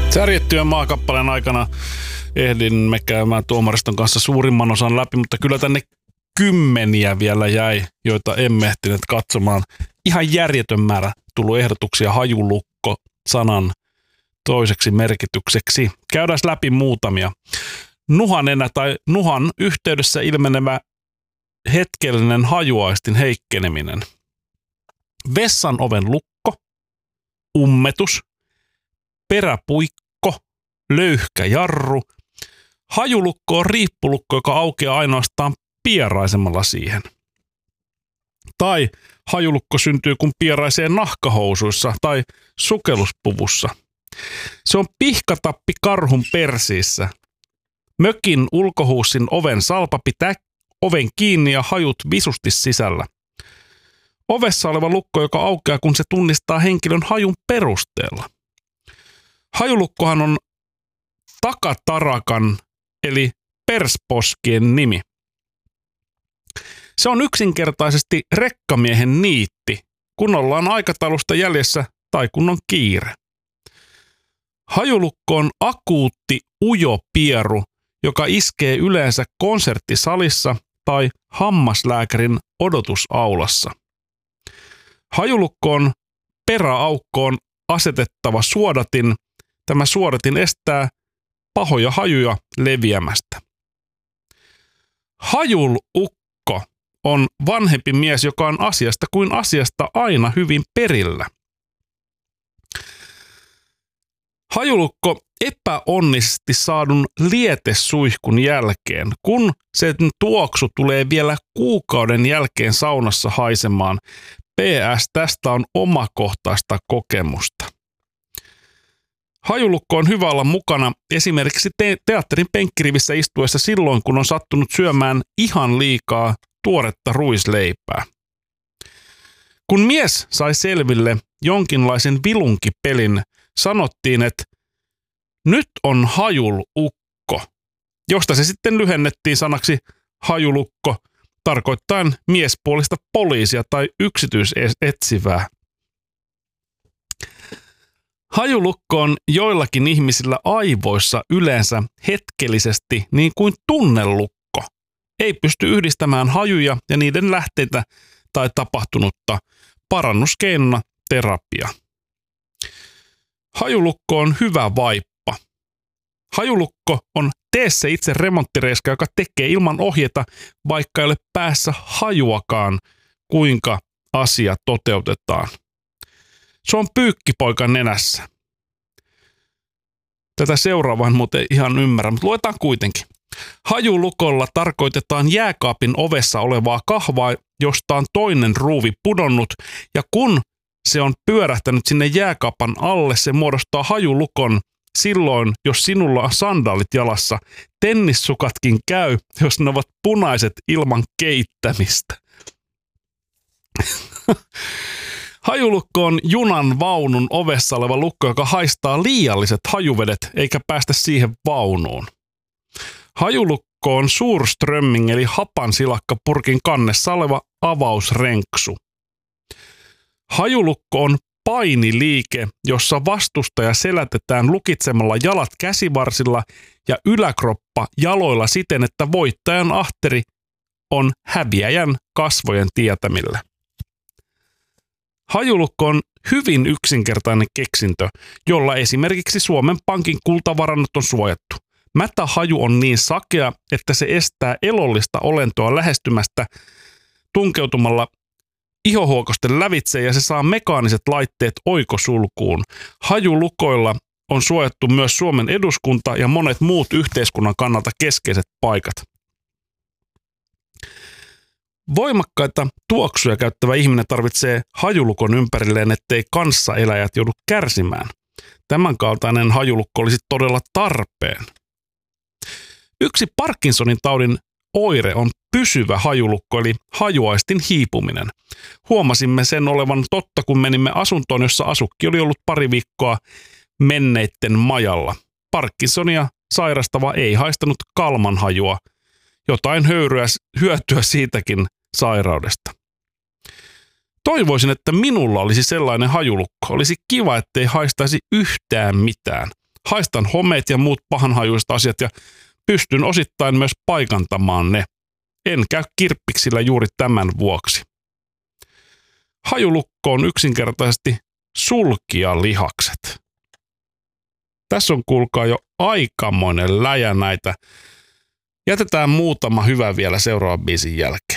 Särjettyjen maakappaleen aikana ehdimme käymään tuomariston kanssa suurimman osan läpi, mutta kyllä tänne kymmeniä vielä jäi, joita emme ehtineet katsomaan. Ihan järjetön määrä tullut ehdotuksia hajulukko-sanan toiseksi merkitykseksi. Käydään läpi muutamia. Nuhanenä tai nuhan yhteydessä ilmenevä hetkellinen hajuaistin heikkeneminen. Vessan oven lukko, ummetus, peräpuikko, löyhkä jarru. Hajulukko on riippulukko, joka aukeaa ainoastaan pieraisemalla siihen. Tai hajulukko syntyy, kun pieraisee nahkahousuissa tai sukelluspuvussa. Se on pihkatappi karhun persiissä. Mökin ulkohuussin oven salpa pitää oven kiinni ja hajut visusti sisällä. Ovessa oleva lukko, joka aukeaa, kun se tunnistaa henkilön hajun perusteella. Hajulukkohan on takatarakan eli persposkien nimi. Se on yksinkertaisesti rekkamiehen niitti, kun ollaan aikataulusta jäljessä tai kun on kiire. Hajulukko on akuutti ujo pieru, joka iskee yleensä konserttisalissa tai hammaslääkärin odotusaulassa. Hajulukko on peräaukkoon asetettava suodatin. Tämä suodatin estää pahoja hajuja leviämästä. Hajulukko on vanhempi mies, joka on asiasta kuin asiasta aina hyvin perillä. Hajulukko epäonnisesti saadun lietesuihkun jälkeen, kun sen tuoksu tulee vielä kuukauden jälkeen saunassa haisemaan. PS, tästä on omakohtaista kokemusta. Hajulukko on hyvä olla mukana esimerkiksi teatterin penkkirivissä istuessa silloin, kun on sattunut syömään ihan liikaa tuoretta ruisleipää. Kun mies sai selville jonkinlaisen vilunkipelin, sanottiin, että nyt on hajulukko, josta se sitten lyhennettiin sanaksi hajulukko, tarkoittaen miespuolista poliisia tai yksityisetsivää. Hajulukko on joillakin ihmisillä aivoissa yleensä hetkellisesti niin kuin tunnelukko. Ei pysty yhdistämään hajuja ja niiden lähteitä tai tapahtunutta, parannuskeinona terapia. Hajulukko on hyvä vaippa. Hajulukko on tee se itse remonttireiska, joka tekee ilman ohjeta, vaikka ei ole päässä hajuakaan, kuinka asia toteutetaan. Se on pyykkipoika nenässä. Tätä seuraavaa en muuten ihan ymmärrä, mutta luetaan kuitenkin. Hajulukolla tarkoitetaan jääkaapin ovessa olevaa kahvaa, josta on toinen ruuvi pudonnut, ja kun se on pyörähtänyt sinne jääkaapan alle, se muodostaa hajulukon. Silloin, jos sinulla on sandaalit jalassa, tennissukatkin käy, jos ne ovat punaiset ilman keittämistä. Hajulukko on junan vaunun ovessa oleva lukko, joka haistaa liialliset hajuvedet eikä päästä siihen vaunuun. Hajulukko on suurströmming eli hapansilakkapurkin kannessa oleva avausrenksu. Hajulukko on painiliike, jossa vastustaja selätetään lukitsemalla jalat käsivarsilla ja yläkroppa jaloilla siten, että voittajan ahteri on häviäjän kasvojen tietämillä. Hajulukko on hyvin yksinkertainen keksintö, jolla esimerkiksi Suomen Pankin kultavarannot on suojattu. Mätähaju on niin sakea, että se estää elollista olentoa lähestymästä tunkeutumalla ihohuokosten lävitse ja se saa mekaaniset laitteet oikosulkuun. Hajulukoilla on suojattu myös Suomen eduskunta ja monet muut yhteiskunnan kannalta keskeiset paikat. Voimakkaita tuoksuja käyttävä ihminen tarvitsee hajulukon ympärilleen, ettei kanssaeläjät joudu kärsimään. Tämänkaltainen hajulukko olisi todella tarpeen. Yksi Parkinsonin taudin oire on pysyvä hajulukko, eli hajuaistin hiipuminen. Huomasimme sen olevan totta, kun menimme asuntoon, jossa asukki oli ollut pari viikkoa menneitten majalla. Parkinsonia sairastava ei haistanut kalmanhajua. Jotain hyötyä siitäkin sairaudesta. Toivoisin, että minulla olisi sellainen hajulukko. Olisi kiva, ettei haistaisi yhtään mitään. Haistan homeet ja muut pahanhajuiset asiat ja pystyn osittain myös paikantamaan ne. En käy kirppiksillä juuri tämän vuoksi. Hajulukko on yksinkertaisesti sulkijalihakset. Tässä on kuulkaa jo aikamoinen läjä näitä. Jätetään muutama hyvä vielä seuraavan biisin jälkeen.